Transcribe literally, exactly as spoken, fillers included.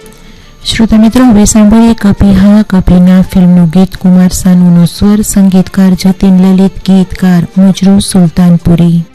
श्रोता मित्रों, હવે સાંભળીએ કભી હા કભી ના ફિલ્મનું ગીત. કુમાર સાનુનો સ્વર, સંગીતકાર જતીન લલિત, ગીતકાર મુજરૂ સુલતાનપુરી.